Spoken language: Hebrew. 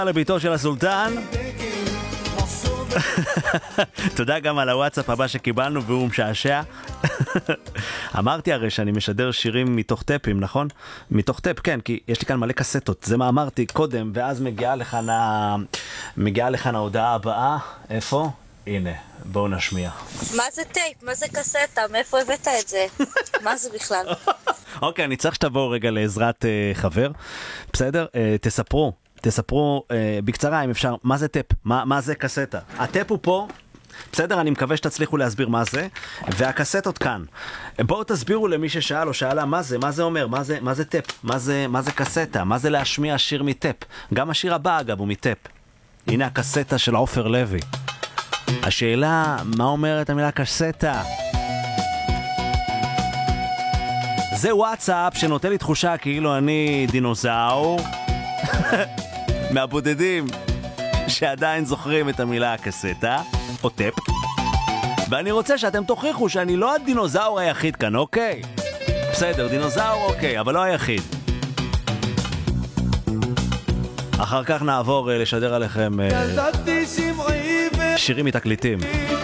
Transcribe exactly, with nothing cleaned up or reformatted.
לביתו של הסולטן. תודה גם על הוואטסאפ הבא שקיבלנו והוא משעשע. אמרתי הרי שאני משדר שירים מתוך טפים, נכון? מתוך טפ, כן, כי יש לי כאן מלא קסטות. זה מה אמרתי קודם, ואז מגיעה לכאן, ה... מגיעה לכאן ההודעה הבאה. איפה? הנה, בואו נשמיע. מה זה טייפ? מה זה קסטה? מאיפה הבאת את זה? מה זה בכלל? אוקיי, אני צריך שתבואו רגע לעזרת uh, חבר. בסדר? Uh, תספרו. תספרו uh, בקצרה אם אפשר, מה זה טפ? מה, מה זה קסטה? הטפ הוא פה, בסדר? אני מקווה שתצליחו להסביר מה זה, והקסטות כאן. בואו תסבירו למי ששאל או שאלה מה זה, מה זה אומר, מה זה, מה זה טפ? מה זה, מה זה קסטה? מה זה להשמיע שיר מטפ? גם השיר הבא אגב הוא מטפ. הנה הקסטה של עופר לוי. השאלה, מה אומרת המילה קסטה? זה וואטסאפ שנותן לי תחושה כאילו אני דינוזאור מהבודדים שעדיין זוכרים את המילה קסטה או טפ, ואני רוצה שאתם תוכיחו שאני לא הדינוזאור היחיד כאן, אוקיי? בסדר, דינוזאור אוקיי, אבל לא היחיד. אחר כך נעבור לשדר עליכם שירים מתקליטים.